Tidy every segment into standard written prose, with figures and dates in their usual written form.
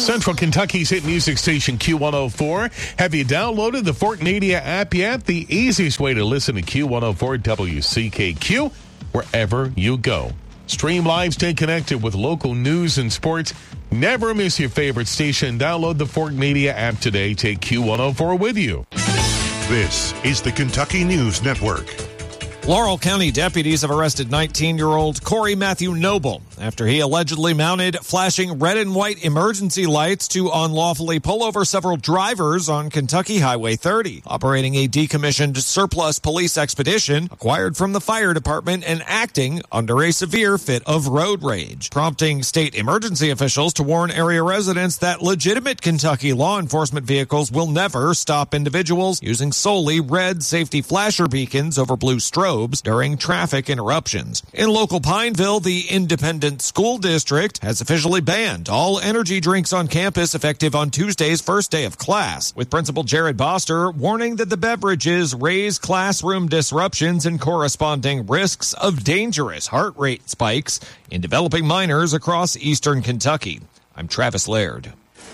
Central Kentucky's hit music station Q104. Have you downloaded the Fort Media app yet? The easiest way to listen to Q104 WCKQ wherever you go. Stream live, stay connected with local news and sports. Never miss your favorite station. Download the Fort Media app today. Take Q104 with you. This is the Kentucky News Network. Laurel County deputies have arrested 19-year-old Corey Matthew Noble after he allegedly mounted flashing red and white emergency lights to unlawfully pull over several drivers on Kentucky Highway 30, operating a decommissioned surplus police expedition acquired from the fire department and acting under a severe fit of road rage, prompting state emergency officials to warn area residents that legitimate Kentucky law enforcement vehicles will never stop individuals using solely red safety flasher beacons over blue strobes during traffic interruptions. In local Pineville, the Independent School District has officially banned all energy drinks on campus effective on Tuesday's first day of class, with Principal Jared Boster warning that the beverages raise classroom disruptions and corresponding risks of dangerous heart rate spikes in developing minors across eastern Kentucky. I'm Travis Laird.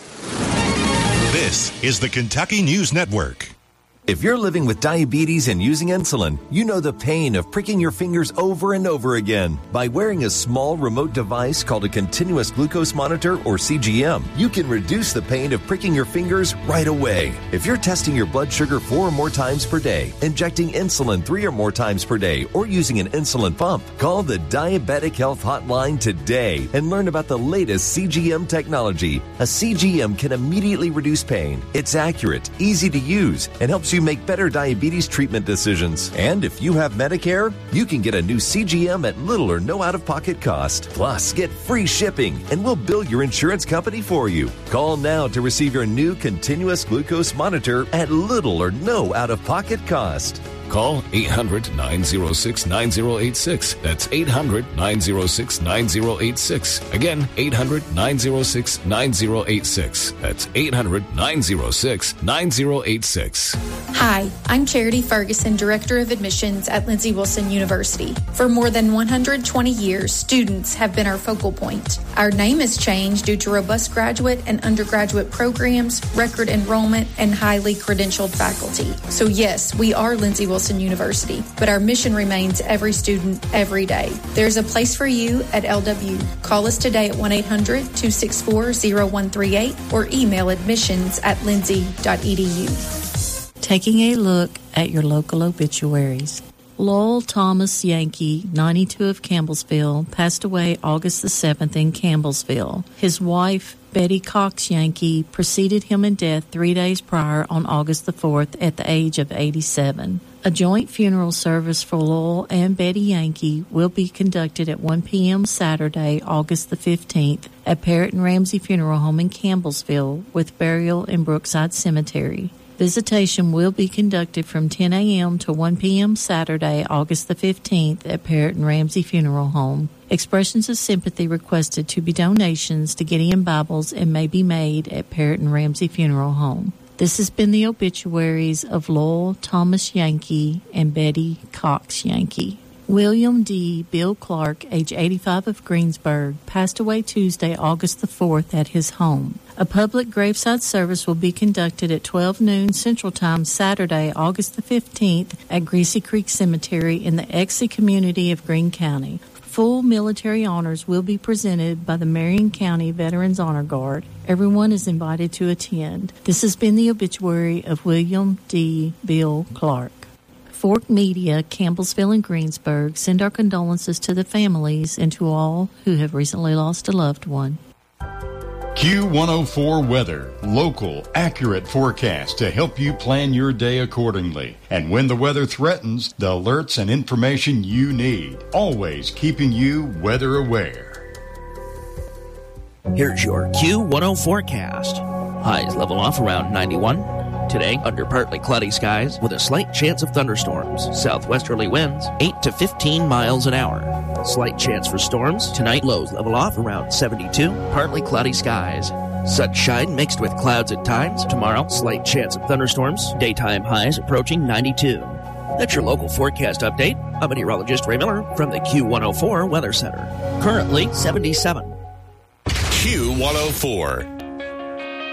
This is the Kentucky News Network. If you're living with diabetes and using insulin, you know the pain of pricking your fingers over and over again. By wearing a small remote device called a continuous glucose monitor, or CGM, you can reduce the pain of pricking your fingers right away. If you're testing your blood sugar 4 or more times per day, injecting insulin 3 or more times per day, or using an insulin pump, call the Diabetic Health Hotline today and learn about the latest CGM technology. A CGM can immediately reduce pain. It's accurate, easy to use, and helps you make better diabetes treatment decisions. And if you have Medicare, you can get a new CGM at little or no out-of-pocket cost. Plus, get free shipping, and we'll bill your insurance company for you. Call now to receive your new continuous glucose monitor at little or no out-of-pocket cost. Call 800-906-9086. That's 800-906-9086. Again, 800-906-9086. That's 800-906-9086. Hi, I'm Charity Ferguson, Director of Admissions at Lindsey Wilson University. For more than 120 years, students have been our focal point. Our name has changed due to robust graduate and undergraduate programs, record enrollment, and highly credentialed faculty. So yes, we are Lindsey Wilson University, but our mission remains every student, every day. There's a place for you at LW. Call us today at 1-800-264-0138 or email admissions@lindsey.edu. Taking a look at your local obituaries. Lowell Thomas Yankee, 92 of Campbellsville, passed away August the 7th in Campbellsville. His wife, Betty Cox Yankee, preceded him in death 3 days prior on August the 4th at the age of 87. A joint funeral service for Lowell and Betty Yankee will be conducted at 1 p.m. Saturday, August the 15th at Parrott and Ramsey Funeral Home in Campbellsville, with burial in Brookside Cemetery. Visitation will be conducted from 10 a.m. to 1 p.m. Saturday, August the 15th at Parrott and Ramsey Funeral Home. Expressions of sympathy requested to be donations to Gideon Bibles and may be made at Parrott and Ramsey Funeral Home. This has been the obituaries of Lowell Thomas Yankee and Betty Cox Yankee. William D. Bill Clark, age 85 of Greensburg, passed away Tuesday, August the 4th at his home. A public graveside service will be conducted at 12 noon Central Time Saturday, August the 15th at Greasy Creek Cemetery in the Exie community of Greene County. Full military honors will be presented by the Marion County Veterans Honor Guard. Everyone is invited to attend. This has been the obituary of William D. Bill Clark. Fork Media, Campbellsville and Greensburg send our condolences to the families and to all who have recently lost a loved one. Q104 Weather. Local, accurate forecast to help you plan your day accordingly. And when the weather threatens, the alerts and information you need. Always keeping you weather aware. Here's your Q10 forecast. Highs level off around 91. Today, under partly cloudy skies with a slight chance of thunderstorms. Southwesterly winds, 8 to 15 miles an hour. Slight chance for storms. Tonight, lows level off around 72. Partly cloudy skies. Sunshine mixed with clouds at times. Tomorrow, slight chance of thunderstorms. Daytime highs approaching 92. That's your local forecast update. I'm meteorologist Ray Miller from the Q104 Weather Center. Currently 77. Q104.